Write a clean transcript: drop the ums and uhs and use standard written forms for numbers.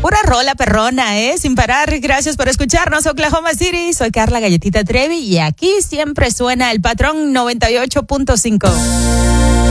Pura rola perrona, sin parar. Gracias por escucharnos, Oklahoma City. Soy Carla Galletita Trevi y aquí siempre suena el Patrón 98.5.